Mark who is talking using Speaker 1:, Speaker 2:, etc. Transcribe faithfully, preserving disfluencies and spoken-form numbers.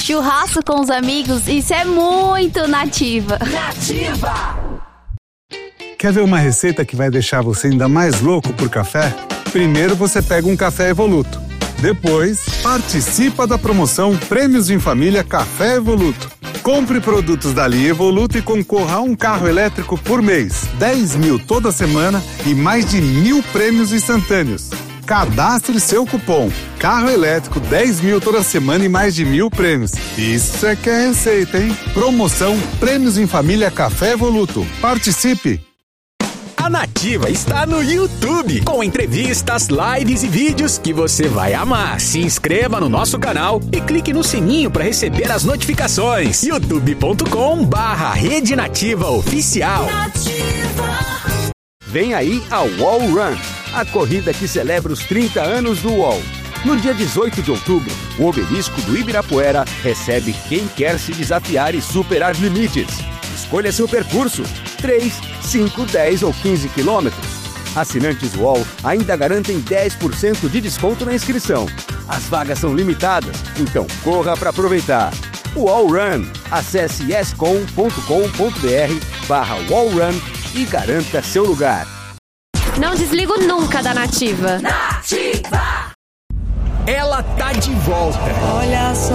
Speaker 1: churrasco com os amigos, isso é muito nativa.
Speaker 2: Nativa!
Speaker 3: Quer ver uma receita que vai deixar você ainda mais louco por café? Primeiro você pega um café Evoluto. Depois, participa da promoção Prêmios em Família Café Evoluto. Compre produtos da linha Evoluto e concorra a um carro elétrico por mês, dez mil toda semana e mais de mil prêmios instantâneos. Cadastre seu cupom. Carro elétrico, dez mil toda semana e mais de mil prêmios. Isso é que é receita, hein? Promoção Prêmios em Família Café Evoluto. Participe!
Speaker 4: A Nativa está no YouTube, com entrevistas, lives e vídeos que você vai amar. Se inscreva no nosso canal e clique no sininho para receber as notificações. youtube ponto com barra Rede Nativa Oficial.
Speaker 2: Nativa!
Speaker 5: Vem aí a Wall Run, a corrida que celebra os trinta anos do U O L. No dia dezoito de outubro, o obelisco do Ibirapuera recebe quem quer se desafiar e superar limites. Escolha seu percurso, três, cinco, dez ou quinze quilômetros. Assinantes U O L ainda garantem dez por cento de desconto na inscrição. As vagas são limitadas, então corra para aproveitar. Wall Run. Acesse escom ponto com ponto br barra Wall Run e garanta seu lugar.
Speaker 1: Não desligo nunca da Nativa.
Speaker 2: Nativa!
Speaker 4: Ela tá de volta.
Speaker 2: Olha só